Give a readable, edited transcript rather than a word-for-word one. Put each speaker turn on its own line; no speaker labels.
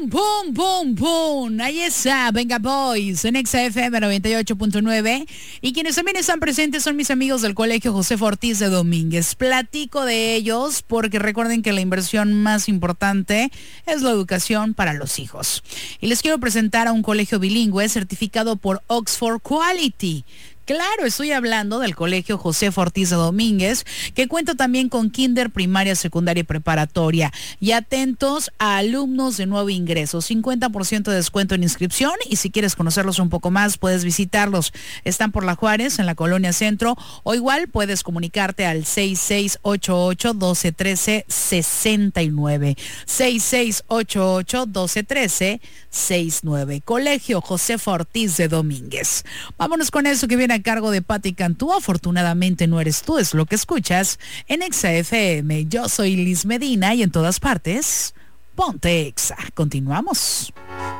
¡Pum, pum, pum! Ahí está, Venga Boys, en Exa FM 98.9. Y quienes también están presentes son mis amigos del Colegio Josefa Ortiz de Domínguez. Platico de ellos porque recuerden que la inversión más importante es la educación para los hijos. Y les quiero presentar a un colegio bilingüe certificado por Oxford Quality. Claro, estoy hablando del Colegio Josefa Ortiz de Domínguez, que cuenta también con kinder, primaria, secundaria y preparatoria. Y atentos a alumnos de nuevo ingreso, 50% de descuento en inscripción, y si quieres conocerlos un poco más, puedes visitarlos. Están por La Juárez, en la Colonia Centro, o igual puedes comunicarte al 6688-1213-69. 6688-1213-69. Colegio Josefa Ortiz de Domínguez. Vámonos con eso que viene a cargo de Patti Cantú. Afortunadamente no eres tú, es lo que escuchas en Exa FM. Yo soy Liz Medina y en todas partes, ponte Exa. Continuamos.